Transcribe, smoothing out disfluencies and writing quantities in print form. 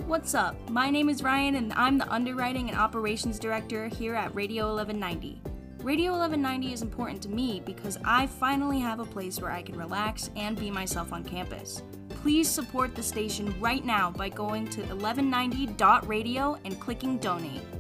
What's up? My name is Ryan and I'm the Underwriting and Operations Director here at Radio 1190. Radio 1190 is important to me because I finally have a place where I can relax and be myself on campus. Please support the station right now by going to 1190.radio and clicking donate.